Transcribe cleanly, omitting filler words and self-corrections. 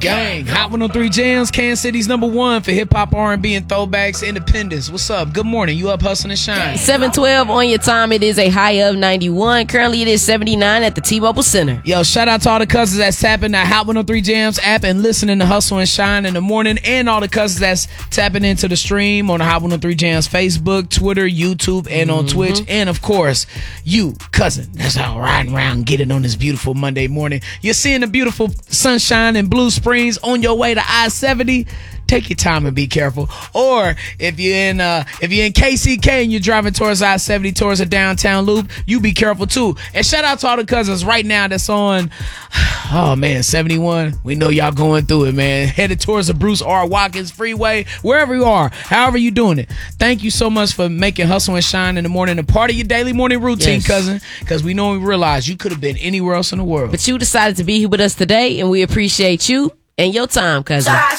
Gang, Hot 103 Jams, Kansas City's #1 for hip hop, R&B, and throwbacks. Independence. What's up? Good morning. You up hustling and shine? 7:12 on your time. It is a high of 91. Currently, it is 79 at the T-Mobile Center. Yo, shout out to all the cousins that's tapping the Hot 103 Jams app and listening to Hustle and Shine in the morning, and all the cousins that's tapping into the stream on the Hot 103 Jams Facebook, Twitter, YouTube, and on Twitch. And of course, you cousin that's all riding around getting on this beautiful Monday morning. You're seeing the beautiful sunshine in Blue Springs on your way to I-70. Take your time and be careful. Or if you're in KCK and you're driving towards I-70 towards a downtown loop, you be careful too. And shout out to all the cousins right now that's on 71. We know y'all going through it, man. Headed towards the Bruce R. Watkins Freeway, wherever you are, however you doing it. Thank you so much for making Hustle and Shine in the morning a part of your daily morning routine, cousin, because we know and realize you could have been anywhere else in the world. But you decided to be here with us today, and we appreciate you and your time, cousin.